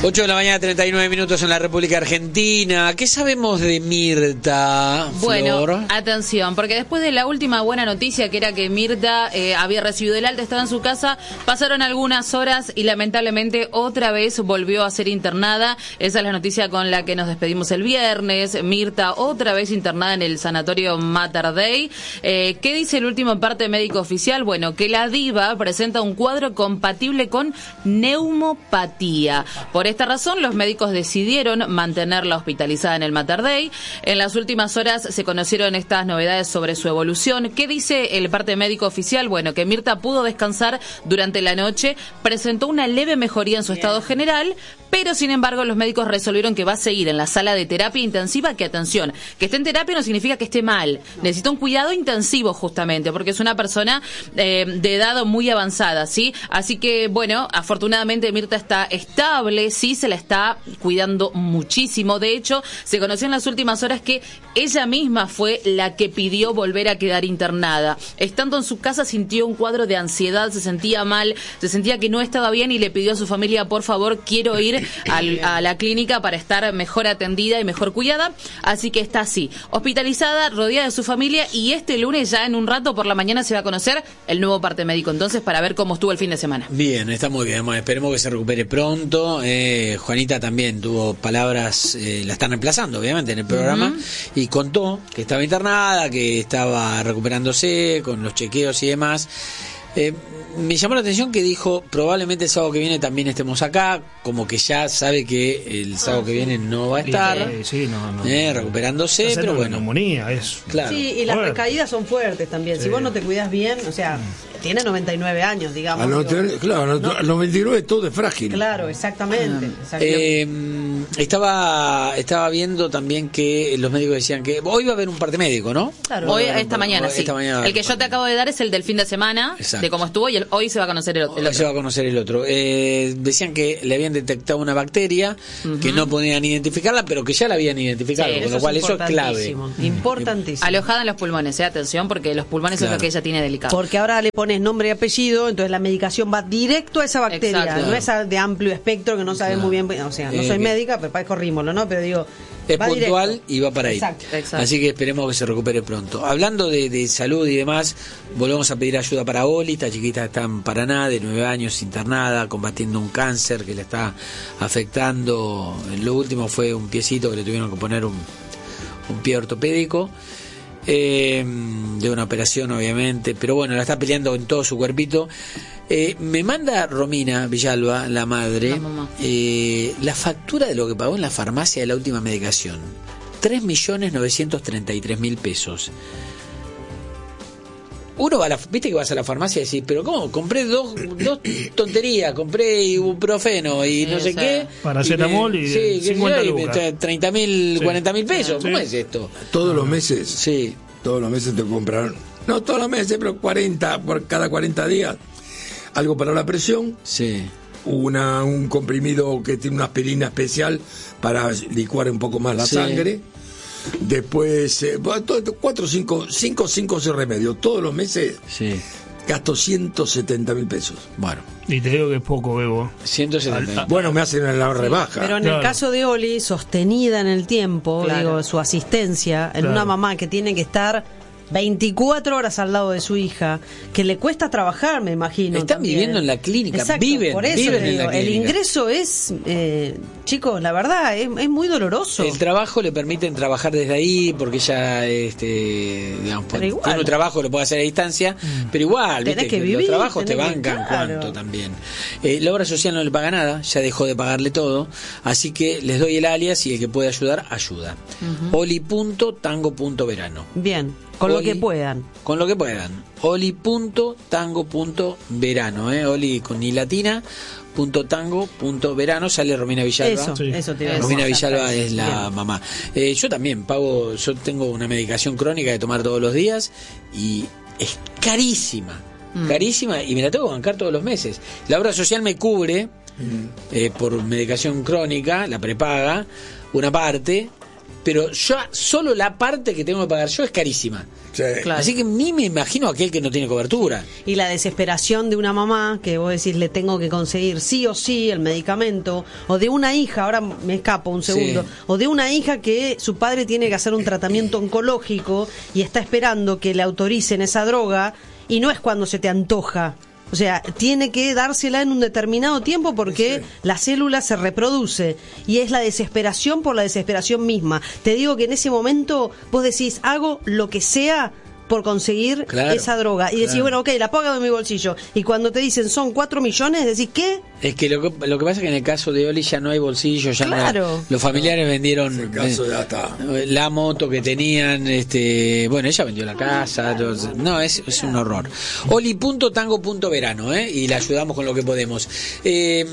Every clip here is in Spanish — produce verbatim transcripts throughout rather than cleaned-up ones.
ocho de la mañana, treinta y nueve minutos en la República Argentina. ¿Qué sabemos de Mirta, Flor? Bueno, atención, porque después de la última buena noticia, que era que Mirta eh, había recibido el alta, estaba en su casa, pasaron algunas horas y lamentablemente otra vez volvió a ser internada. Esa es la noticia con la que nos despedimos el viernes. Mirta otra vez internada en el sanatorio Mater Dei. Eh, ¿Qué dice el último parte médico oficial? Bueno, que la diva presenta un cuadro compatible con neumopatía. Por esta razón, los médicos decidieron mantenerla hospitalizada en el Mater Dei. En las últimas horas se conocieron estas novedades sobre su evolución. ¿Qué dice el parte médico oficial? Bueno, que Mirta pudo descansar durante la noche, presentó una leve mejoría en su Bien. estado general, pero sin embargo los médicos resolvieron que va a seguir en la sala de terapia intensiva, que atención, que esté en terapia no significa que esté mal, necesita un cuidado intensivo justamente, porque es una persona eh, de edad muy avanzada, ¿sí? Así que, bueno, afortunadamente Mirta está estable, sí se la está cuidando muchísimo. De hecho, se conoció en las últimas horas que ella misma fue la que pidió volver a quedar internada. Estando en su casa sintió un cuadro de ansiedad, se sentía mal, se sentía que no estaba bien y le pidió a su familia, por favor, quiero ir al, a la clínica para estar mejor atendida y mejor cuidada. Así que está así, hospitalizada, rodeada de su familia, y este lunes ya en un rato por la mañana se va a conocer el nuevo parte médico, entonces, para ver cómo estuvo el fin de semana. Bien, está muy bien, esperemos que se recupere pronto. Eh, Juanita también tuvo palabras, eh, la están reemplazando obviamente en el programa, uh-huh. y contó que estaba internada, que estaba recuperándose con los chequeos y demás. Eh, me llamó la atención que dijo, probablemente el sábado que viene también estemos acá, como que ya sabe que el sábado que viene no va a estar, sí, sí, no, no, eh, recuperándose, no, pero bueno, neumonía es, claro. Sí, y las bueno. recaídas son fuertes también, sí. Si vos no te cuidás bien, o sea, tiene noventa y nueve años, digamos. A digo, no, claro, ¿no? Al noventa y nueve todo es frágil. Claro, exactamente. exactamente. Eh, estaba estaba viendo también que los médicos decían que hoy va a haber un parte médico, ¿no? Claro. Hoy, esta mañana, hoy, sí. Esta mañana, el que yo te acabo de dar es el del fin de semana, exacto, de cómo estuvo, y el, hoy se va a conocer el, el otro. Hoy se va a conocer el otro. Eh, decían que le habían detectado una bacteria, uh-huh, que no podían identificarla, pero que ya la habían identificado, sí, con lo cual eso es clave. Importantísimo. Alojada en los pulmones, eh, atención, porque los pulmones claro. es lo que ella tiene delicado. Porque ahora le pones nombre y apellido, entonces la medicación va directo a esa bacteria. Exacto. No es de amplio espectro que no sabes claro. muy bien, o sea, no soy eh, médica, pero parezco rímolo, ¿no? Pero digo, es puntual directo. Y va para ahí. Exacto. Exacto. Así que esperemos que se recupere pronto. Hablando de, de salud y demás, volvemos a pedir ayuda para Oli. Esta chiquita está en Paraná, de nueve años, internada, combatiendo un cáncer que le está afectando. Lo último fue un piecito que le tuvieron que poner un, un pie ortopédico. Eh, de una operación obviamente, pero bueno, la está peleando en todo su cuerpito. Eh, me manda Romina Villalba, la madre, la, eh, la factura de lo que pagó en la farmacia de la última medicación, tres millones novecientos treinta y tres mil pesos. Uno va a la, viste que vas a la farmacia y decís, pero ¿cómo? Compré dos, dos tonterías, compré ibuprofeno y sí, no sé qué. Paracetamol y, y, sí, cincuenta yo, y treinta mil, sí. cuarenta mil pesos. Sí. ¿Cómo es esto? Todos los meses. Sí. Todos los meses te compraron. No todos los meses, pero cuarenta por cada cuarenta días. Algo para la presión. Sí. Una, un comprimido que tiene una aspirina especial para licuar un poco más la sí. sangre. Después, eh, cuatro, cinco, cinco, cinco remedios. Todos los meses sí. gasto ciento setenta mil pesos. Bueno. Y te digo que es poco, Bebo. ciento setenta. Bueno, me hacen la rebaja. Pero en claro. el caso de Oli, sostenida en el tiempo, claro. digo, su asistencia, en claro. una mamá que tiene que estar veinticuatro horas al lado de su hija, que le cuesta trabajar, me imagino. Están también. viviendo en la clínica, exacto, viven, por eso viven digo, en la clínica. El ingreso es, eh, chicos, la verdad, es, es muy doloroso. El trabajo le permiten trabajar desde ahí, porque ella, este, digamos, tiene un trabajo que lo puede hacer a distancia, mm. pero igual, viste, que vivir, los trabajos te bancan claro. cuánto también. Eh, la obra social no le paga nada, ya dejó de pagarle todo, así que les doy el alias y el que puede ayudar, ayuda. Uh-huh. oli punto tango punto verano. Bien. Con Oli, lo que puedan. Con lo que puedan. oli punto tango punto verano, ¿eh? Oli con i latina, punto tango punto verano, sale Romina Villalba. Eso, sí. eso te Romina Villalba es la Bien. mamá. Eh, yo también pago, yo tengo una medicación crónica de tomar todos los días y es carísima, mm. carísima y me la tengo que bancar todos los meses. La obra social me cubre, mm. eh, por medicación crónica, la prepaga, una parte. pero yo solo la parte que tengo que pagar yo es carísima. Sí. Claro. Así que ni me imagino aquel que no tiene cobertura. Y la desesperación de una mamá que vos decís le tengo que conseguir sí o sí el medicamento, o de una hija, ahora me escapo un segundo, Sí. o de una hija que su padre tiene que hacer un tratamiento oncológico y está esperando que le autoricen esa droga y no es cuando se te antoja. O sea, tiene que dársela en un determinado tiempo porque Sí. la célula se reproduce y es la desesperación por la desesperación misma. Te digo que en ese momento vos decís, hago lo que sea por conseguir Claro, esa droga. Y decís, claro. bueno, ok, la pago de mi bolsillo. Y cuando te dicen son cuatro millones, decís, ¿qué? Es que lo que, lo que pasa es que en el caso de Oli ya no hay bolsillo, ya Claro. no hay- los familiares vendieron En ese caso ya está. eh, la moto que tenían, este, bueno, ella vendió la casa, los- no, es, es un horror. Oli punto tango punto verano, ¿eh? Y la ayudamos con lo que podemos. Eh,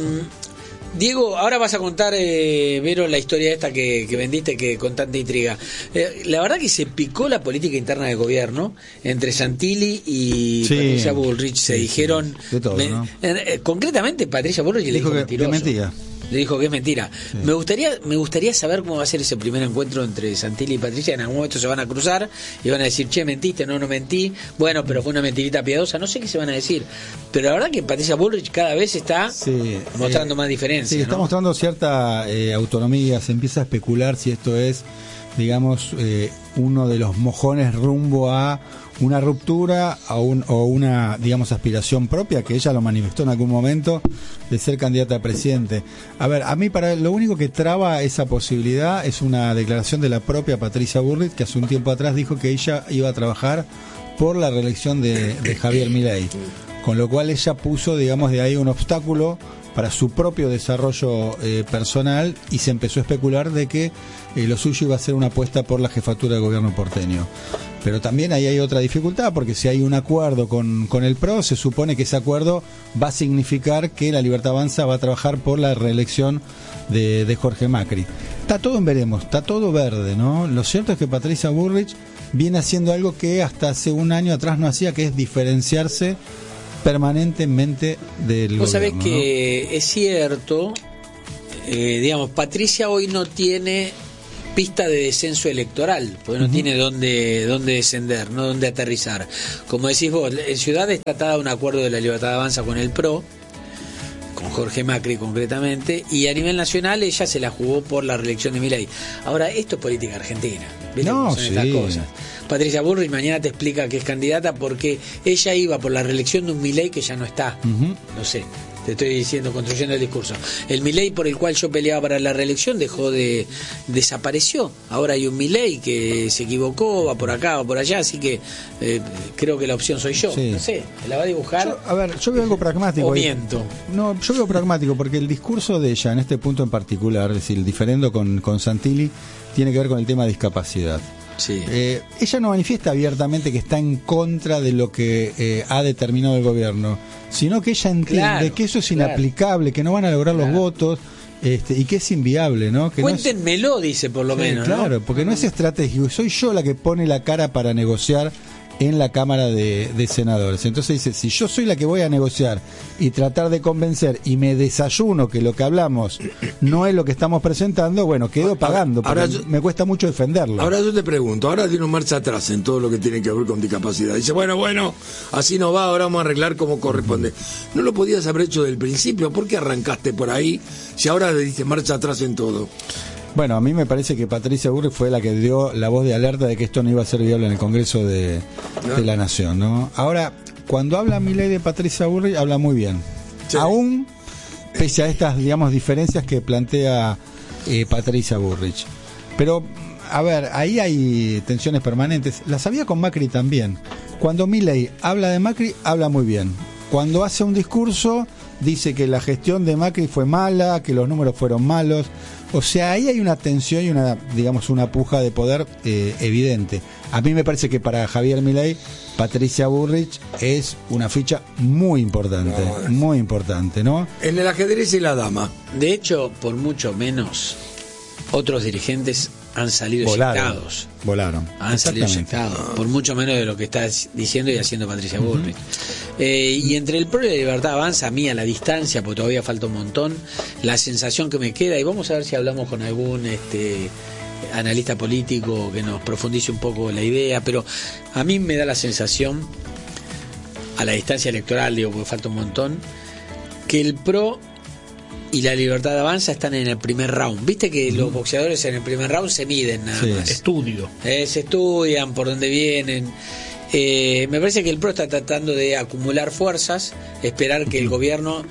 Diego, ahora vas a contar, eh, Vero, la historia esta que, que vendiste que con tanta intriga. Eh, la verdad que se picó la política interna del gobierno entre Santilli y Sí. Patricia Bullrich. Se Sí, dijeron... sí. De todo, me- ¿no? eh, concretamente, Patricia Bullrich le Dijo dijo que- mentiroso. que mentira. Le dijo que es mentira. Sí. Me gustaría me gustaría saber cómo va a ser ese primer encuentro entre Santilli y Patricia. En algún momento se van a cruzar y van a decir, che, mentiste, no, no mentí. Bueno, pero fue una mentirita piadosa. No sé qué se van a decir. Pero la verdad que Patricia Bullrich cada vez está Sí, mostrando eh, más diferencias. Sí, está ¿no? mostrando cierta eh, autonomía. Se empieza a especular si esto es, digamos, eh, uno de los mojones rumbo a una ruptura a un, o una, digamos, aspiración propia, que ella lo manifestó en algún momento, de ser candidata a presidente. A ver, a mí para lo único que traba esa posibilidad es una declaración de la propia Patricia Bullrich, que hace un tiempo atrás dijo que ella iba a trabajar por la reelección de, de Javier Milei, con lo cual ella puso, digamos, de ahí un obstáculo para su propio desarrollo eh, personal, y se empezó a especular de que eh, lo suyo iba a ser una apuesta por la jefatura del gobierno porteño. Pero también ahí hay otra dificultad, porque si hay un acuerdo con, con el P R O, se supone que ese acuerdo va a significar que la Libertad Avanza va a trabajar por la reelección de, de Jorge Macri. Está todo en veremos, está todo verde, ¿no? Lo cierto es que Patricia Bullrich viene haciendo algo que hasta hace un año atrás no hacía, que es diferenciarse permanentemente del Vos sabés gobierno, que ¿no? Es cierto, eh, digamos, Patricia hoy no tiene pista de descenso electoral, porque no uh-huh. tiene dónde, dónde descender, no dónde aterrizar. Como decís vos, en Ciudad está atada un acuerdo de la Libertad Avanza con el P R O, con Jorge Macri concretamente, y a nivel nacional ella se la jugó por la reelección de Milei. Ahora, esto es política argentina, ¿viste No, cómo son estas sí. cosas? Patricia Bullrich mañana te explica que es candidata porque ella iba por la reelección de un Milei que ya no está. Uh-huh. No sé, te estoy diciendo, construyendo el discurso. El Milei por el cual yo peleaba para la reelección dejó de... desapareció. Ahora hay un Milei que se equivocó, va por acá, va por allá, así que eh, creo que la opción soy yo. Sí. No sé, ¿la va a dibujar? Yo, a ver, yo veo algo pragmático. ¿O ahí. miento? No, yo veo pragmático, porque el discurso de ella en este punto en particular, es decir, el diferendo con, con Santilli, tiene que ver con el tema de discapacidad. Sí. Eh, ella no manifiesta abiertamente que está en contra de lo que eh, ha determinado el gobierno, sino que ella entiende Claro, que eso es claro. inaplicable, que no van a lograr Claro. los votos, este, y que es inviable, ¿no? Que Cuéntenmelo, no es, dice por lo Sí, menos. claro, ¿no? porque no es estratégico. Soy yo la que pone la cara para negociar en la Cámara de, de Senadores. Entonces dice, si yo soy la que voy a negociar y tratar de convencer y me desayuno que lo que hablamos no es lo que estamos presentando, bueno, quedo pagando, porque ahora yo- me cuesta mucho defenderlo. Ahora yo te pregunto, ahora tiene un marcha atrás en todo lo que tiene que ver con discapacidad. Dice, bueno, bueno, así no va, ahora vamos a arreglar como corresponde. ¿No lo podías haber hecho del principio? ¿Por qué arrancaste por ahí si ahora le diste marcha atrás en todo? Bueno, a mí me parece que Patricia Bullrich fue la que dio la voz de alerta de que esto no iba a ser viable en el Congreso de, ¿No? de la Nación, ¿no? Ahora, cuando habla Milei de Patricia Bullrich, habla muy bien. Sí. Aún, pese a estas, digamos, diferencias que plantea eh, Patricia Bullrich. Pero, a ver, ahí hay tensiones permanentes. Las había con Macri también. Cuando Milei habla de Macri, habla muy bien. Cuando hace un discurso, dice que la gestión de Macri fue mala, que los números fueron malos. O sea, ahí hay una tensión y una, digamos, una puja de poder eh, evidente. A mí me parece que para Javier Milei, Patricia Bullrich es una ficha muy importante, No, es- muy importante, ¿no? En el ajedrez y la dama. De hecho, por mucho menos, otros dirigentes han salido Volaron, eyectados. volaron. Han salido Exactamente. eyectados, por mucho menos de lo que está diciendo y haciendo Patricia Bullrich. Eh, y entre el P R O y la Libertad Avanza, a mí a la distancia, porque todavía falta un montón, la sensación que me queda, y vamos a ver si hablamos con algún este analista político que nos profundice un poco la idea, pero a mí me da la sensación, a la distancia electoral, digo, porque falta un montón, que el PRO y la Libertad Avanza están en el primer round. Viste que uh-huh. los boxeadores en el primer round se miden nada sí. más. Estudio. Eh, se estudian por dónde vienen. Eh, me parece que el PRO está tratando de acumular fuerzas, esperar que uh-huh. el gobierno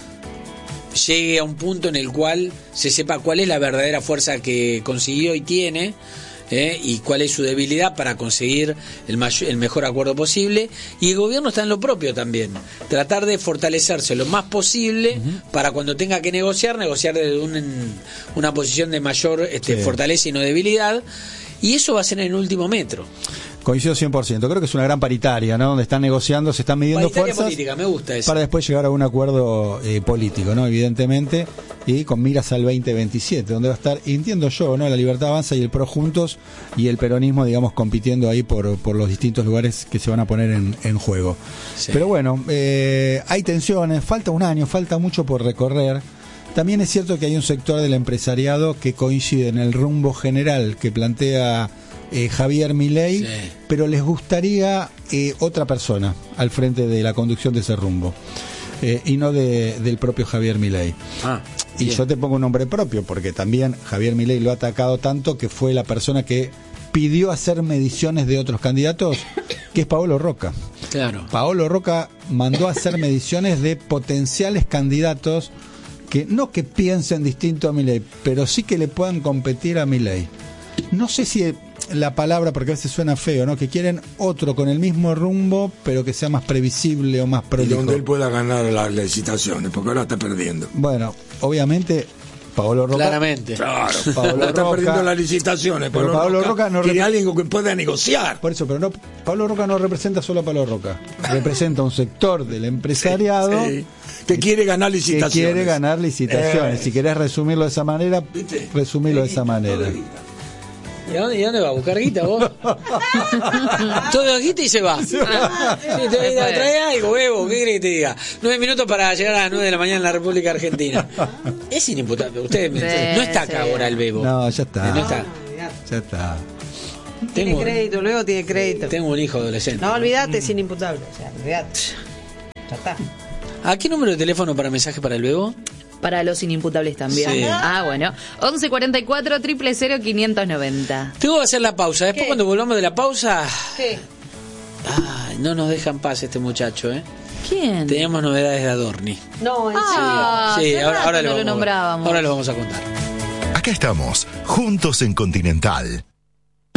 llegue a un punto en el cual se sepa cuál es la verdadera fuerza que consiguió y tiene, eh, y cuál es su debilidad para conseguir el, mayor, el mejor acuerdo posible. Y el gobierno está en lo propio también, tratar de fortalecerse lo más posible uh-huh. para cuando tenga que negociar, negociar desde un, una posición de mayor este, sí. fortaleza y no debilidad, y eso va a ser en el último metro. Coincido cien por ciento, creo que es una gran paritaria, ¿no? Donde están negociando, se están midiendo paritaria fuerzas política, me gusta eso. Para después llegar a un acuerdo eh, político, ¿no? Evidentemente, y con miras al veinte veintisiete, donde va a estar, entiendo yo, ¿no? La Libertad Avanza y el PRO juntos, y el peronismo, digamos, compitiendo ahí por, por los distintos lugares que se van a poner en, en juego. Sí. Pero bueno, eh, hay tensiones, falta un año, falta mucho por recorrer. También es cierto que hay un sector del empresariado que coincide en el rumbo general que plantea Eh, Javier Milei, sí. pero les gustaría eh, otra persona al frente de la conducción de ese rumbo, eh, y no de, del propio Javier Milei. Ah, y bien. Yo te pongo un nombre propio, porque también Javier Milei lo ha atacado tanto que fue la persona que pidió hacer mediciones de otros candidatos, que es Paolo Roca. Claro. Paolo Roca mandó a hacer mediciones de potenciales candidatos que no que piensen distinto a Milei, pero sí que le puedan competir a Milei. No sé si la palabra, porque a veces suena feo, ¿no? Que quieren otro con el mismo rumbo, pero que sea más previsible o más prolijo. Y donde él pueda ganar las licitaciones, porque ahora está perdiendo. Bueno, obviamente, Paolo Roca... Claramente. Claro, Paolo está Roca, perdiendo las licitaciones. Pero Paolo, Paolo Roca, Roca no quiere rep... alguien que pueda negociar. Por eso, pero no, Paolo Roca no representa solo a Paolo Roca. Representa un sector del empresariado... Sí, sí. Que quiere ganar licitaciones. Que quiere ganar licitaciones. Eh. Si querés resumirlo de esa manera, ¿viste? Resumirlo de esa manera. ¿Y a dónde, y a dónde va? ¿A buscar guita vos? Todo guita y se va. Se va. Ah, sí, te voy a traer algo, huevo. ¿Qué querés que te diga? Nueve minutos para llegar a las nueve de la mañana en la República Argentina. Es inimputable. Ustedes me sí, no está acá sí. ahora el bebo. No, ya está. No está. Ya está. Tiene Tengo, crédito, luego tiene crédito. Tengo un hijo adolescente. No, olvídate, es inimputable. O sea, olvídate. Ya está. ¿A qué número de teléfono para mensaje para el bebo? Para los inimputables también. Sí. Ah, bueno. once cuarenta y cuatro, cero cero cero, quinientos noventa. Tengo que hacer la pausa. Después, ¿qué? Cuando volvamos de la pausa... ¿Qué? Ay, no nos deja en paz este muchacho, ¿eh? ¿Quién? Teníamos novedades de Adorni. No, en ah, serio. Sí, ahora, ahora, no lo lo nombrábamos. Ahora lo vamos a contar. Acá estamos, juntos en Continental.